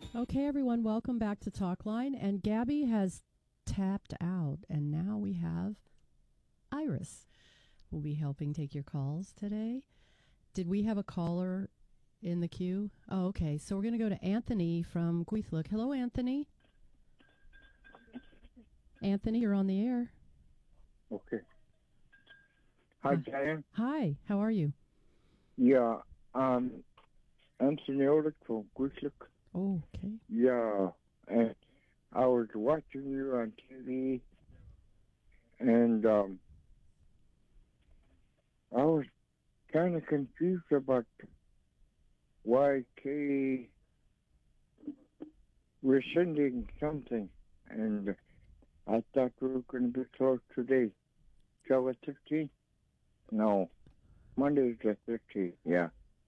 Okay, everyone, welcome back to Talkline. And Gabby has tapped out, and now we have Iris who will be helping take your calls today. Did we have a caller in the queue? Oh, okay. So we're going to go to Anthony from Queethlook. Hello, Anthony. Anthony, you're on the air. Okay. Hi, Diane. Hi, how are you? Yeah, Anthony Olick from Queethlook. Oh, okay. Yeah, and I was watching you on TV, and I was kind of confused about why Kay rescinding something, and I thought we were going to be closed today. So it's 15? No, Monday is the 15th, yeah.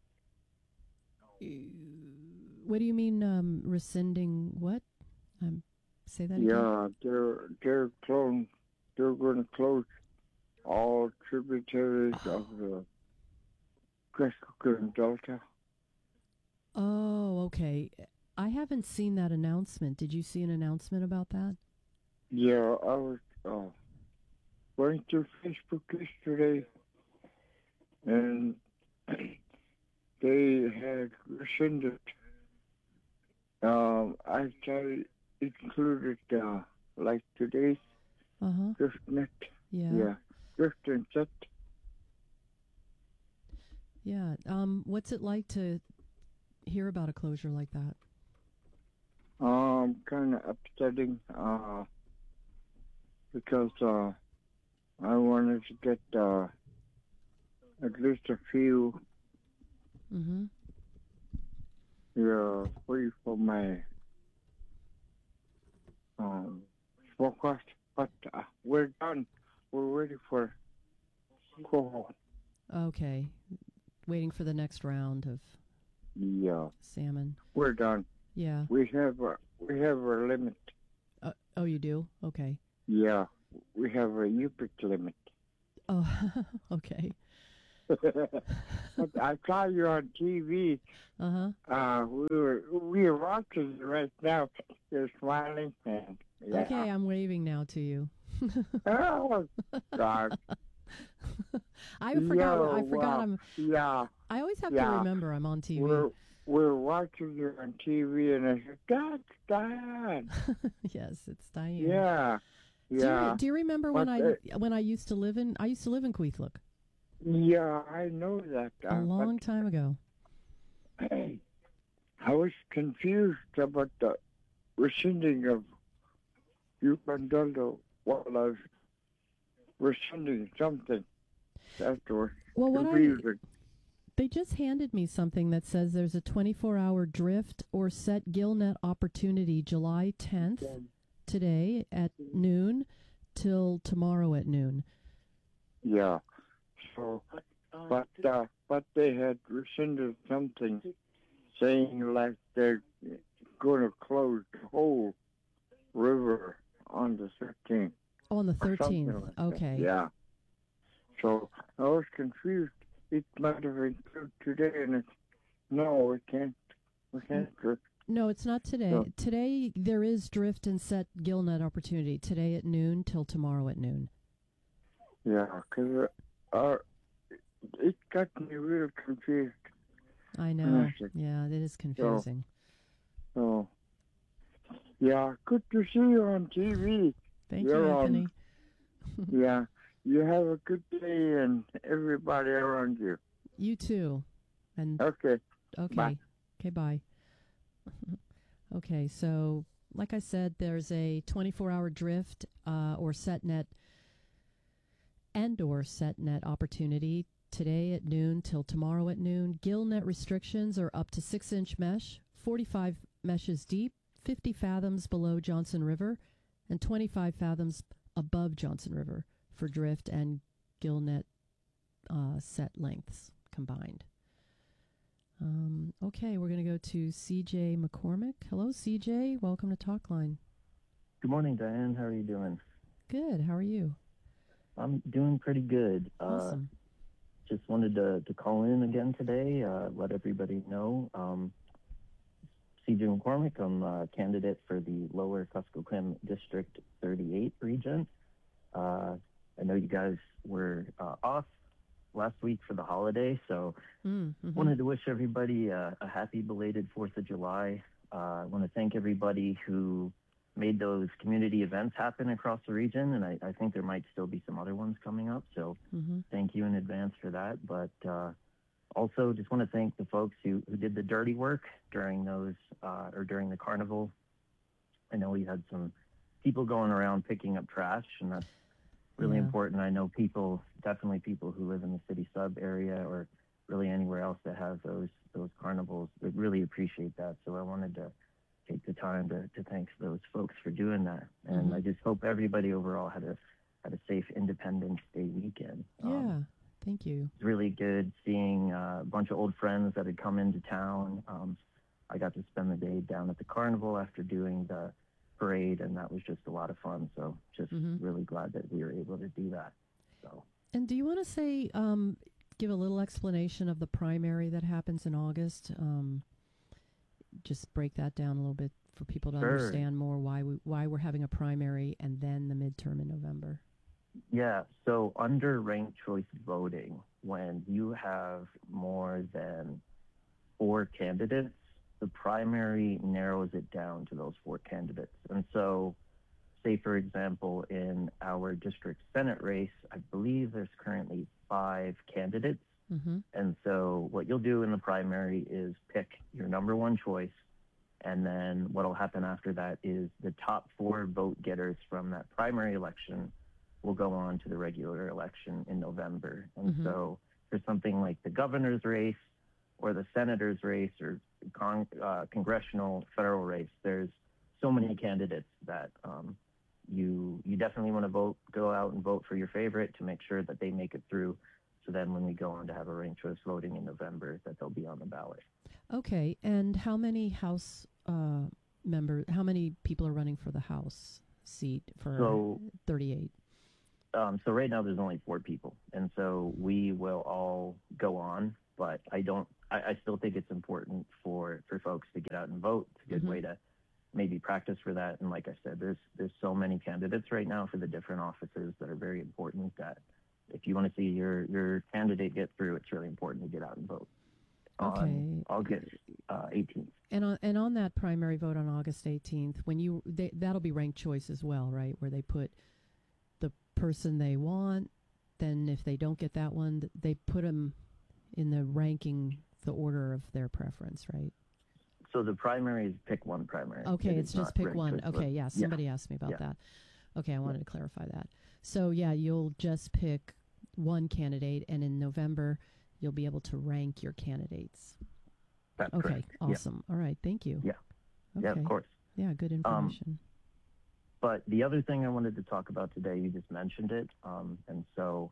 What do you mean rescinding what? Say that again. Yeah, they're going to close all tributaries of the Kuskokwim Delta. Oh, okay. I haven't seen that announcement. Did you see an announcement about that? Yeah, I was going through Facebook yesterday, and they had rescinded. I thought it included like today's DriftNet. Yeah, Drift and Set. Yeah. What's it like to hear about a closure like that? Kind of upsetting. Because I wanted to get at least a few. Free for my forecast, but we're done. We're ready for coho. Okay, waiting for the next round of salmon. We're done. Yeah, we have our limit. Oh, you do? Okay. Yeah, we have a UPIC limit. Oh, okay. I saw you on TV. We are watching you right now. You're smiling. And, yeah. Okay, I'm waving now to you. Oh God! I forgot. Wow. Yeah. I always have to remember I'm on TV. We're watching you on TV, and I said, "That's Diane." Yes, it's Diane. Yeah. Yeah. Do you remember when I used to live in Queethlook? Yeah, I know that. A long time ago. I was confused about the rescinding of Ugandolo while I was rescinding something afterwards. Well, they just handed me something that says there's a 24-hour drift or set gillnet opportunity July 10th, today at noon, till tomorrow at noon. Yeah. So, but they had rescinded something saying like they're going to close the whole river on the 13th. Oh, on the 13th. Like okay. That. Yeah. So I was confused. It might have been today, and no, we can't drift. No, it's not today. So, today there is drift and set gillnet opportunity today at noon till tomorrow at noon. Yeah, because it got me real confused. I know. Yeah, it is confusing. So yeah, good to see you on TV. Thank you, Anthony. Yeah, you have a good day and everybody around you. You too. And okay. Bye. Okay, bye. Okay, so like I said, there's a 24-hour drift or setnet opportunity today at noon till tomorrow at noon. Gillnet restrictions are up to 6-inch mesh, 45 meshes deep, 50 fathoms below Johnson River, and 25 fathoms above Johnson River for drift and gillnet set lengths combined. Okay, we're going to go to C.J. McCormick. Hello, C.J. Welcome to Talkline. Good morning, Diane. How are you doing? Good. How are you? I'm doing pretty good. Awesome. Just wanted to call in again today, let everybody know. TJ McCormick. I'm a candidate for the Lower Kuskokwim District 38 region. I know you guys were off last week for the holiday, so wanted to wish everybody a happy belated 4th of July. I want to thank everybody who made those community events happen across the region, and I think there might still be some other ones coming up, so thank you in advance for that. But also just want to thank the folks who did the dirty work during those or during the carnival. I know we had some people going around picking up trash, and that's really important. I know definitely people who live in the city sub area or really anywhere else that have those carnivals, they really appreciate that. So I wanted to take the time to thank those folks for doing that. And I just hope everybody overall had a safe Independence Day weekend. Thank you. It's really good seeing a bunch of old friends that had come into town. I got to spend the day down at the carnival after doing the parade, and that was just a lot of fun. So just really glad that we were able to do that. So. And do you want to say, give a little explanation of the primary that happens in August? Just break that down a little bit for people to understand more why we're having a primary and then the midterm in November. Yeah, so under ranked choice voting, when you have more than 4 candidates, the primary narrows it down to those 4 candidates. And so, say for example, in our district Senate race, I believe there's currently 5 candidates. And so what you'll do in the primary is pick your number 1 choice, and then what'll happen after that is the top 4 vote getters from that primary election will go on to the regular election in November. And so for something like the governor's race or the senator's race or congressional federal race, there's so many candidates that you definitely want to go out and vote for your favorite to make sure that they make it through. So then when we go on to have a ranked choice voting in November, that they'll be on the ballot. Okay. And how many House members, how many people are running for the House seat for 38? So right now there's only 4 people. And so we will all go on, but I still think it's important for folks to get out and vote. It's a good way to maybe practice for that. And like I said, there's so many candidates right now for the different offices that are very important that if you want to see your candidate get through, it's really important to get out and vote on August 18th. And on that primary vote on August 18th, that'll be ranked choice as well, right? Where they put the person they want. Then if they don't get that one, they put them in the ranking, the order of their preference, right? So the primary is pick 1 primary. Okay, it's just pick 1. Okay, yeah, somebody asked me about that. Okay, I wanted to clarify that. So yeah, you'll just pick 1 candidate, and in November, you'll be able to rank your candidates. That's correct. Awesome. All right, thank you. Yeah. Okay. Yeah, of course. Yeah, good information. But the other thing I wanted to talk about today, you just mentioned it, and so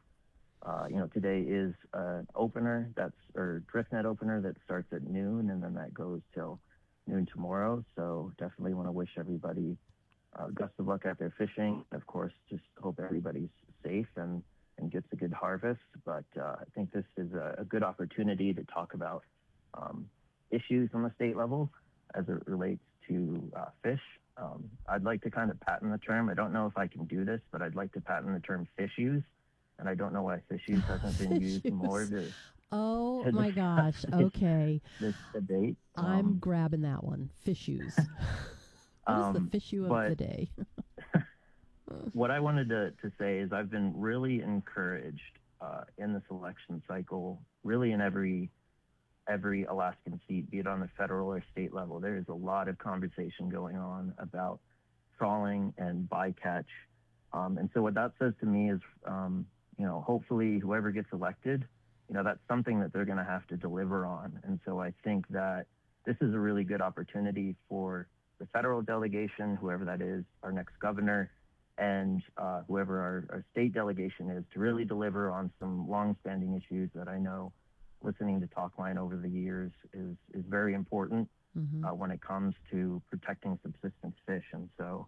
today is an opener DriftNet opener that starts at noon, and then that goes till noon tomorrow. So definitely want to wish everybody best of luck out there fishing. Of course, just hope everybody's safe and gets a good harvest. But I think this is a good opportunity to talk about issues on the state level as it relates to fish. I'd like to kind of patent the term. I don't know if I can do this, but I'd like to patent the term fish use. And I don't know why fish use hasn't been used more to my gosh. Okay. This debate. I'm grabbing that one. Fish use. What is the fish use of the day? What I wanted to say is I've been really encouraged in this election cycle, really in every Alaskan seat, be it on the federal or state level. There is a lot of conversation going on about trawling and bycatch. And so what that says to me is, hopefully whoever gets elected, that's something that they're going to have to deliver on. And so I think that this is a really good opportunity for the federal delegation, whoever that is, our next governor, and whoever our state delegation is, to really deliver on some longstanding issues that I know listening to Talkline over the years is very important when it comes to protecting subsistence fish. And so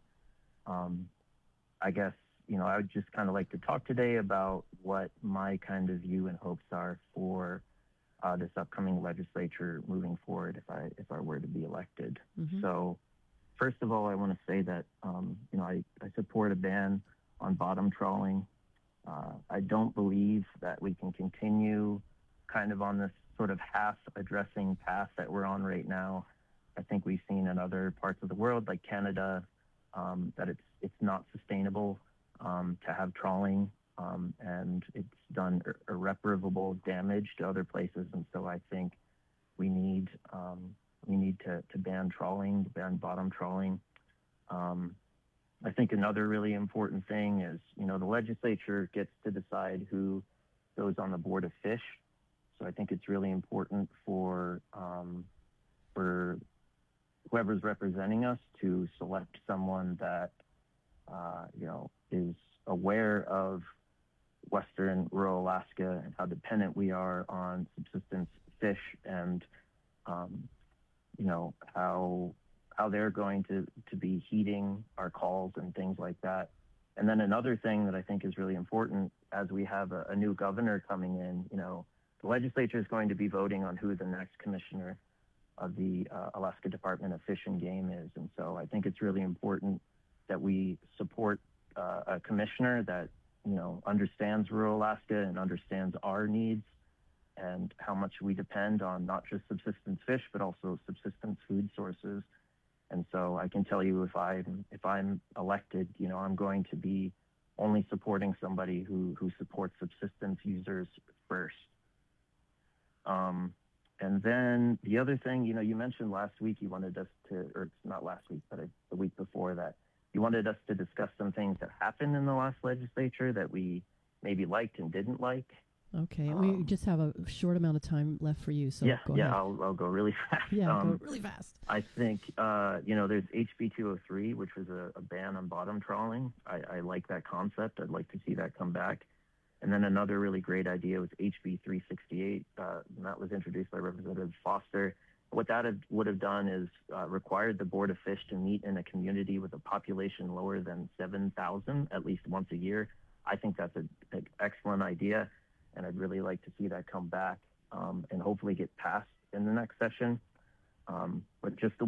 I guess, I would just kind of like to talk today about what my kind of view and hopes are for this upcoming legislature moving forward if I were to be elected. Mm-hmm. So first of all, I want to say that I support a ban on bottom trawling. I don't believe that we can continue kind of on this sort of half addressing path that we're on right now. I think we've seen in other parts of the world, like Canada, that it's not sustainable to have trawling, and it's done irreparable damage to other places. And so I think we need to ban trawling, to ban bottom trawling. I think another really important thing is, the legislature gets to decide who goes on the Board of Fish. So I think it's really important for whoever's representing us to select someone that, is aware of Western rural Alaska and how dependent we are on subsistence fish, and, how they're going to be heeding our calls and things like that. And then another thing that I think is really important, as we have a new governor coming in, the legislature is going to be voting on who the next commissioner of the Alaska Department of Fish and Game is. And so I think it's really important that we support a commissioner that, understands rural Alaska and understands our needs and how much we depend on not just subsistence fish, but also subsistence food sources. And so I can tell you, if I'm elected, I'm going to be only supporting somebody who supports subsistence users first. And then the other thing, you mentioned last week you wanted us to, or it's not last week, but the week before that, you wanted us to discuss some things that happened in the last legislature that we maybe liked and didn't like. Okay, we just have a short amount of time left for you, so go ahead. I'll go really fast. Yeah, go really fast. I think, there's HB 203, which was a ban on bottom trawling. I like that concept. I'd like to see that come back. And then another really great idea was HB 368, and that was introduced by Representative Foster. What that would have done is required the Board of Fish to meet in a community with a population lower than 7,000 at least once a year. I think that's an excellent idea, and I'd really like to see that come back and hopefully get passed in the next session. But just the